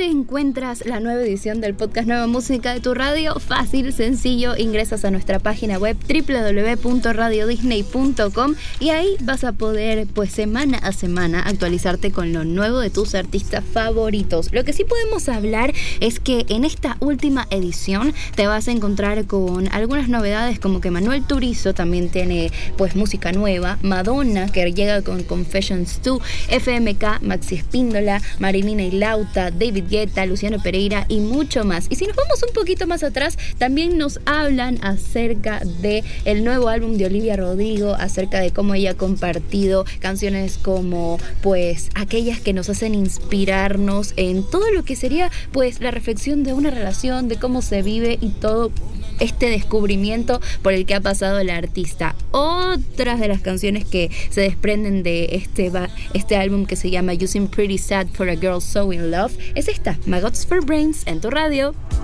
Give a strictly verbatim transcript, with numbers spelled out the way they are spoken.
¿Dónde encuentras la nueva edición del podcast Nueva Música de tu radio? Fácil, sencillo, ingresas a nuestra página web doble u doble u doble u punto radio disney punto com y ahí vas a poder, pues semana a semana, actualizarte con lo nuevo de tus artistas favoritos. Lo que sí podemos hablar es que en esta última edición te vas a encontrar con algunas novedades, como que Manuel Turizo también tiene pues música nueva, Madonna que llega con Confessions dos, F M K, Maxi Espíndola, Marilina y Lauta, David Guetta, Luciano Pereira y mucho más. Y si nos vamos un poquito más atrás, también nos hablan acerca de el nuevo álbum de Olivia Rodrigo, acerca de cómo ella ha compartido canciones como pues aquellas que nos hacen inspirarnos en todo lo que sería pues la reflexión de una relación, de cómo se vive y todo este descubrimiento por el que ha pasado el artista. Otras de las canciones que se desprenden de este, este álbum, que se llama You Seem Pretty Sad for a Girl So in Love, es esta, Maggots for Brains, en tu radio.